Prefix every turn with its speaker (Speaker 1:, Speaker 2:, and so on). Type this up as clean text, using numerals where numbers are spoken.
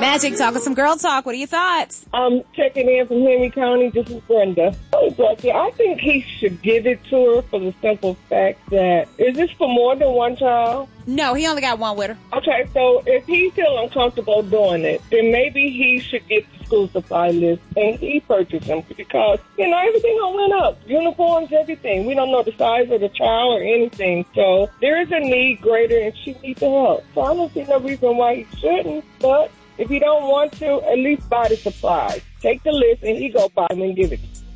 Speaker 1: Magic, talking some girl talk. What are your thoughts?
Speaker 2: I'm checking in from Henry County. This is Brenda. Hey, Becky, I think he should give it to her for the simple fact that, is this for more than one child?
Speaker 1: No, he only got one with her.
Speaker 2: Okay, so if he feel uncomfortable doing it, then maybe he should get the school supply list and he purchase them because, everything went up. Uniforms, everything. We don't know the size of the child or anything. So there is a need greater and she needs the help. So I don't see no reason why he shouldn't, but if he don't want to, at least buy the supplies. Take the list and he go buy them and give it to you.